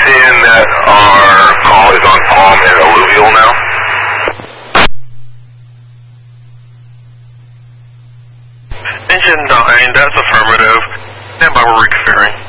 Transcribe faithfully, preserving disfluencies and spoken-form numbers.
seeing that our call is on Palm and Alluvial now? Engine nine, that's affirmative. Stand by, we're reconfiguring.